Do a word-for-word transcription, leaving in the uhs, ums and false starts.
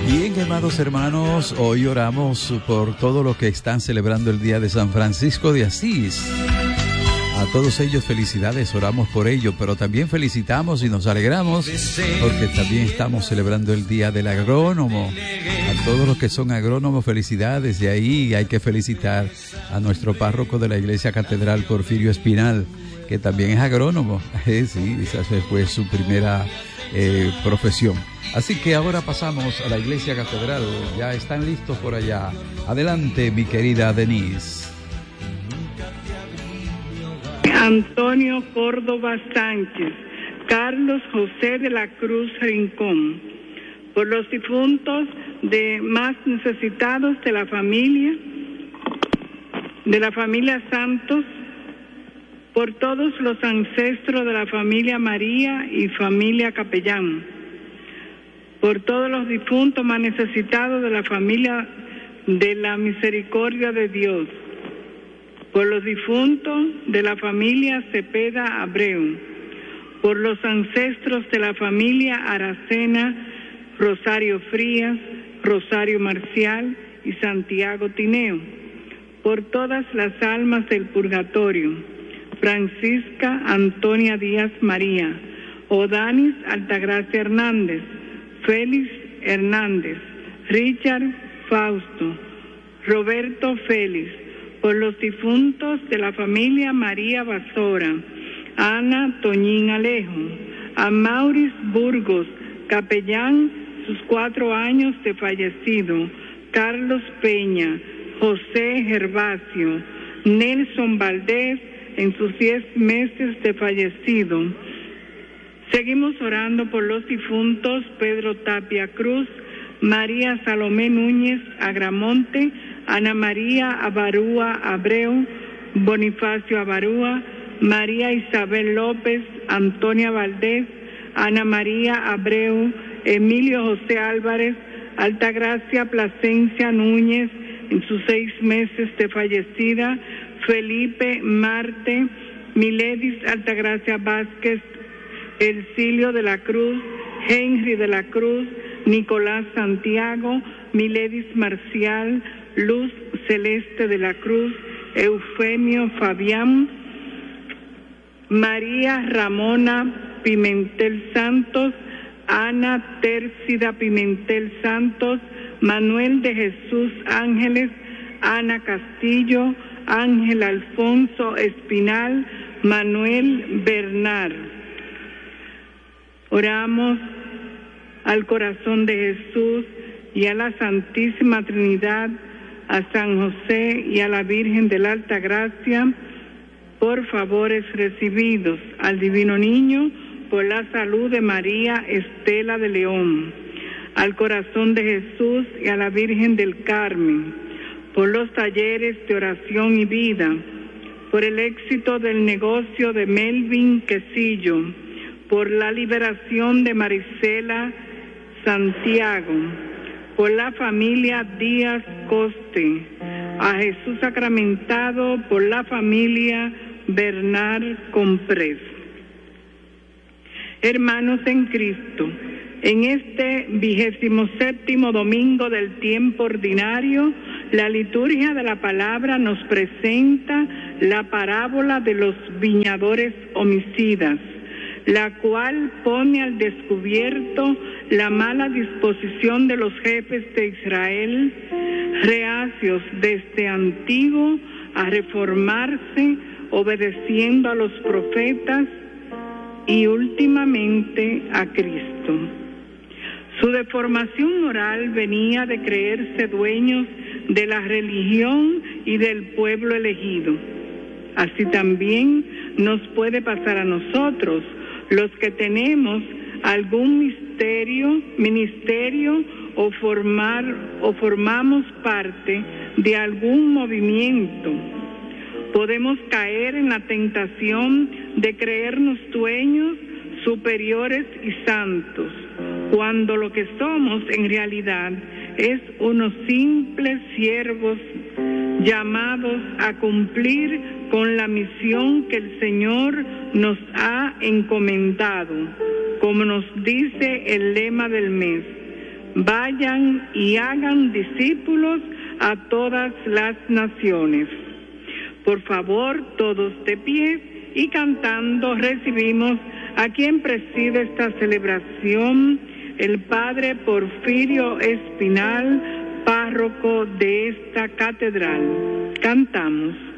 Bien, amados hermanos, hoy oramos por todos los que están celebrando el día de San Francisco de Asís. A todos ellos felicidades, oramos por ello, pero también felicitamos y nos alegramos porque también estamos celebrando el día del agrónomo. A todos los que son agrónomos, felicidades. Y ahí hay que felicitar a nuestro párroco de la Iglesia Catedral, Porfirio Espinal, que también es agrónomo. Eh, sí, esa fue su primera eh, profesión. Así que ahora pasamos a la Iglesia Catedral. Ya están listos por allá. Adelante, mi querida Denise. Antonio Córdoba Sánchez, Carlos José de la Cruz Rincón, por los difuntos de más necesitados de la familia, de la familia Santos, por todos los ancestros de la familia María y familia Capellán, por todos los difuntos más necesitados de la familia de la Misericordia de Dios, por los difuntos de la familia Cepeda Abreu, por los ancestros de la familia Aracena, Rosario Frías, Rosario Marcial y Santiago Tineo, por todas las almas del purgatorio, Francisca Antonia Díaz María, Odanis Altagracia Hernández, Félix Hernández, Richard Fausto, Roberto Félix, por los difuntos de la familia María Basora, Ana Toñín Alejo, a Maurice Burgos, capellán, sus cuatro años de fallecido, Carlos Peña, José Gervasio, Nelson Valdés, en sus diez meses de fallecido. Seguimos orando por los difuntos Pedro Tapia Cruz, María Salomé Núñez Agramonte, Ana María Abarúa Abreu, Bonifacio Abarúa, María Isabel López, Antonia Valdés, Ana María Abreu, Emilio José Álvarez, Altagracia Plasencia Núñez, en sus seis meses de fallecida, Felipe Marte, Miledis Altagracia Vázquez, Elcilio de la Cruz, Henry de la Cruz, Nicolás Santiago, Miledis Marcial, Luz Celeste de la Cruz, Eufemio Fabián, María Ramona Pimentel Santos, Ana Tércida Pimentel Santos, Manuel de Jesús Ángeles, Ana Castillo, Ángel Alfonso Espinal, Manuel Bernard. Oramos al corazón de Jesús y a la Santísima Trinidad, a San José y a la Virgen de la Alta Gracia, por favores recibidos, al Divino Niño, por la salud de María Estela de León, al corazón de Jesús y a la Virgen del Carmen, por los talleres de oración y vida, por el éxito del negocio de Melvin Quesillo, por la liberación de Marisela Santiago, por la familia Díaz Coste, a Jesús sacramentado, por la familia Bernard Comprés. Hermanos en Cristo, en este vigésimo séptimo domingo del tiempo ordinario, la liturgia de la palabra nos presenta la parábola de los viñadores homicidas, la cual pone al descubierto la mala disposición de los jefes de Israel, reacios desde antiguo a reformarse, obedeciendo a los profetas y últimamente a Cristo. Su deformación moral venía de creerse dueños de la religión y del pueblo elegido. Así también nos puede pasar a nosotros, los que tenemos algún misterio, ministerio o formar o formamos parte de algún movimiento. Podemos caer en la tentación de creernos dueños, superiores y santos, cuando lo que somos en realidad es unos simples siervos llamados a cumplir con la misión que el Señor nos ha encomendado, como nos dice el lema del mes: Vayan y hagan discípulos a todas las naciones. Por favor, todos de pie y cantando recibimos a quien preside esta celebración, el Padre Porfirio Espinal, párroco de esta catedral. Cantamos.